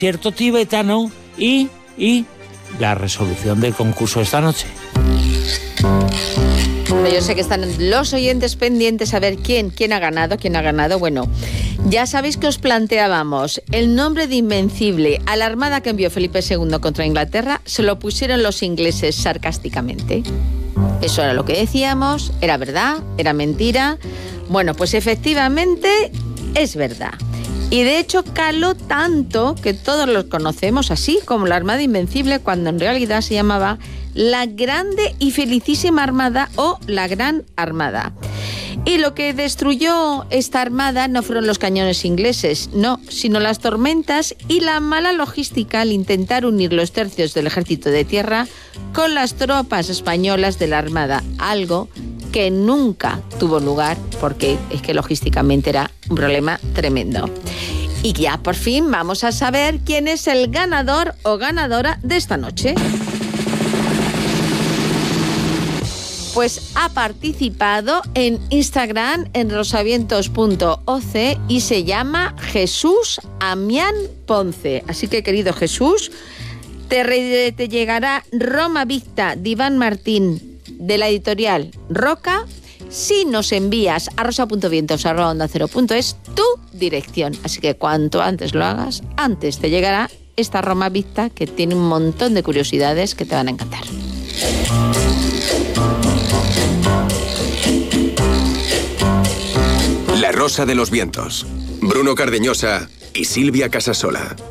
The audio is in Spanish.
cierto tibetano y la resolución del concurso esta noche. Yo sé que están los oyentes pendientes a ver quién ha ganado. Bueno, ya sabéis que os planteábamos el nombre de Invencible a la armada que envió Felipe II contra Inglaterra, se lo pusieron los ingleses sarcásticamente. Eso era lo que decíamos, era verdad, era mentira. Bueno, pues efectivamente es verdad. Y de hecho caló tanto que todos los conocemos así como la Armada Invencible, cuando en realidad se llamaba la Grande y Felicísima Armada o la Gran Armada. Y lo que destruyó esta armada no fueron los cañones ingleses, no, sino las tormentas y la mala logística al intentar unir los tercios del ejército de tierra con las tropas españolas de la armada, algo que nunca tuvo lugar porque es que logísticamente era un problema tremendo. Y ya por fin vamos a saber quién es el ganador o ganadora de esta noche. Pues ha participado en Instagram en rosavientos.oc y se llama Jesús Amián Ponce. Así que, querido Jesús, te llegará Roma Victa de Iván Martín de la editorial Roca si nos envías a rosa.vientos@onda0.es tu dirección. Así que cuanto antes lo hagas, antes te llegará esta Roma Victa que tiene un montón de curiosidades que te van a encantar. La Rosa de los Vientos. Bruno Cardeñosa y Silvia Casasola.